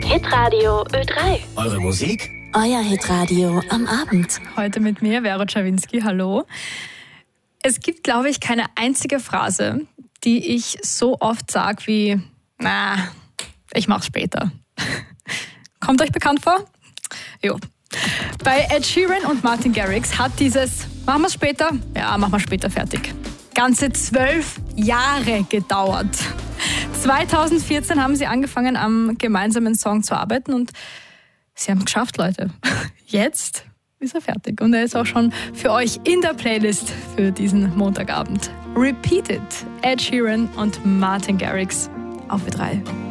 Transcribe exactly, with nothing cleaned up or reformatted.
Hitradio Ö drei. Eure Musik? Euer Hitradio am Abend. Heute mit mir, Vero Czawinski. Hallo. Es gibt, glaube ich, keine einzige Phrase, die ich so oft sage wie, na, ich mach's später. Kommt euch bekannt vor? Jo. Bei Ed Sheeran und Martin Garrix hat dieses machen wir später? Ja, machen wir später fertig. Ganze zwölf Jahre gedauert. zweitausendvierzehn haben sie angefangen, am gemeinsamen Song zu arbeiten und sie haben es geschafft, Leute. Jetzt ist er fertig und er ist auch schon für euch in der Playlist für diesen Montagabend. Repeat It, Ed Sheeran und Martin Garrix auf Ö drei.